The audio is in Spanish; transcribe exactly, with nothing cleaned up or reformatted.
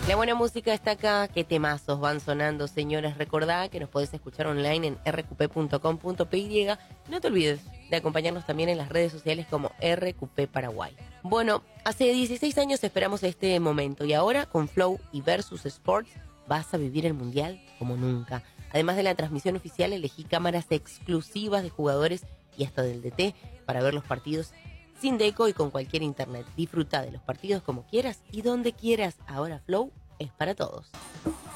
La buena música está acá, qué temazos van sonando, señoras. Recordá que nos podés escuchar online en erre cu pe punto com punto pe y. No te olvides de acompañarnos también en las redes sociales como erre cu pe Paraguay. Bueno, hace dieciséis años esperamos este momento y ahora con Flow y Versus Sports vas a vivir el Mundial como nunca. Además de la transmisión oficial, elegí cámaras exclusivas de jugadores y hasta del D T para ver los partidos sin deco y con cualquier internet. Disfruta de los partidos como quieras y donde quieras. Ahora Flow es para todos.